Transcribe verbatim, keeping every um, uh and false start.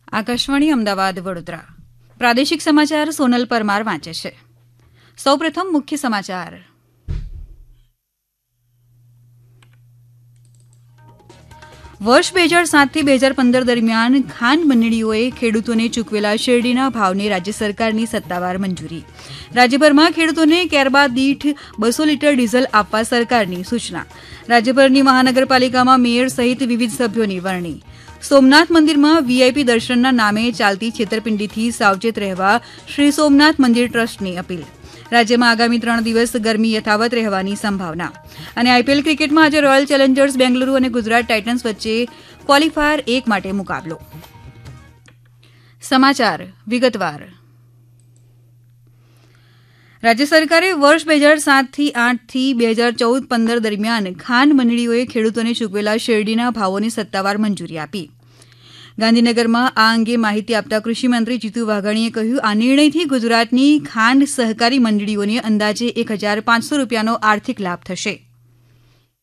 આકાશવાણી અમદાવાદ વડોદરા પ્રાદેશિક સમાચાર સોનલ પરમાર વાંચે છે. સૌપ્રથમ મુખ્ય સમાચાર. વર્ષ બે હજાર સાતથી બે હજાર પંદર દરમિયાન ખાંડ મંડળીઓએ ખેડૂતોને ચૂકવેલા શેરડીના ભાવને રાજ્ય સરકારની સત્તાવાર મંજૂરી. રાજ્યભરમાં ખેડૂતોને કેરબા દીઠ બસો લીટર ડીઝલ આપવા સરકારની સૂચના. રાજ્યભરની મહાનગરપાલિકામાં મેયર સહિત વિવિધ સભ્યોની વરણી. સોમનાથ મંદિરમાં વીઆઈપી દર્શનના નામે ચાલતી છેતરપિંડીથી સાવચેત રહેવા શ્રી સોમનાથ મંદિર ટ્રસ્ટની અપીલ. રાજ્યમાં આગામી ત્રણ દિવસ ગરમી યથાવત રહેવાની સંભાવના. અને આઈપીએલ ક્રિકેટમાં આજે રોયલ ચેલેન્જર્સ બેંગલુરુ અને ગુજરાત ટાઇટન્સ વચ્ચે ક્વોલિફાયર એક માટે મુકાબલો. સમાચાર વિગતવાર. રાજ્ય સરકારે વર્ષ બે હજાર સાતથી આઠથી બે હજાર ચૌદ પંદર દરમિયાન ખાંડ મંડળીઓએ ખેડૂતોને ચૂકવેલા શેરડીના ભાવોની સત્તાવાર મંજૂરી આપી. ગાંધીનગરમાં આ અંગે માહિતી આપતા કૃષિમંત્રી જીતુ વાઘાણીએ કહ્યું, આ નિર્ણયથી ગુજરાતની ખાંડ સહકારી મંડળીઓને અંદાજે એક હજાર પાંચસો રૂપિયાનો આર્થિક લાભ થશે.